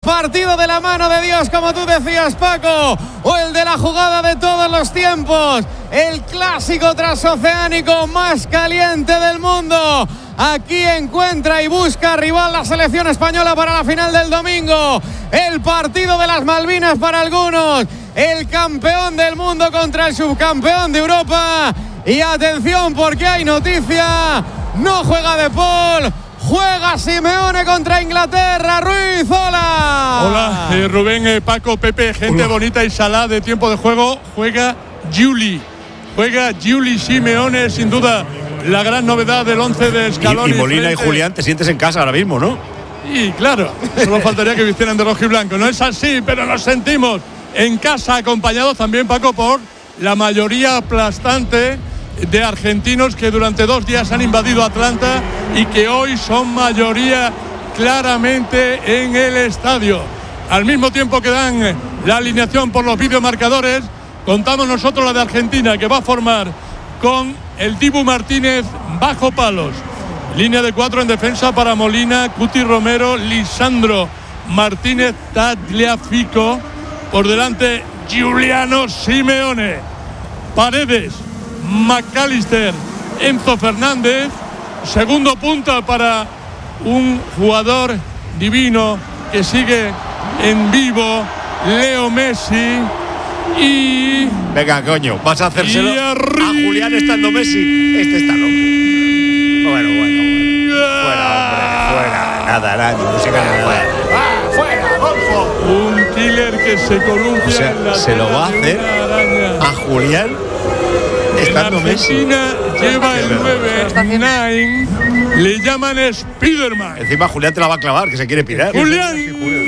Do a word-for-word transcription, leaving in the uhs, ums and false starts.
Partido de la mano de Dios, como tú decías, Paco, o el de la jugada de todos los tiempos, el clásico transoceánico más caliente del mundo. Aquí encuentra y busca rival la selección española para la final del domingo. El partido de las Malvinas para algunos, el campeón del mundo contra el subcampeón de Europa. Y atención, porque hay noticia, no juega De Paul. Juega Simeone contra Inglaterra. Ruiz, hola. Hola, eh, Rubén, eh, Paco, Pepe, gente hola. Bonita y salada de tiempo de juego. Juega Juli. Juega Juli Simeone, sin duda la gran novedad del once de Scaloni. Y, y Molina frente. y Julián, te sientes en casa ahora mismo, ¿no? Y claro, solo faltaría que vistieran de rojo y blanco. No es así, pero nos sentimos en casa, acompañados también, Paco, por la mayoría aplastante de argentinos que durante dos días han invadido Atlanta y que hoy son mayoría claramente en el estadio. Al mismo tiempo que dan la alineación por los videomarcadores, contamos nosotros la de Argentina, que va a formar con el Dibu Martínez bajo palos. Línea de cuatro en defensa para Molina, Cuti Romero, Lisandro Martínez, Tagliafico. Por delante, Giuliano Simeone. Paredes, McAllister, Enzo Fernández. Segundo punta para un jugador divino que sigue en vivo, Leo Messi. Y venga, coño, vas a hacérselo a Julián estando Messi. Este está loco. Bueno, bueno, bueno. Fuera, hombre, fuera. Nada, nada, ni música, nada. ¡Ah, fuera, Adolfo! Un killer que se columpia, o sea, en la se lo va a hacer a Julián estando Messi. Argentina lleva el nueve, nueve, le llaman Spiderman. Encima Julián te la va a clavar, que se quiere pirar. Julián.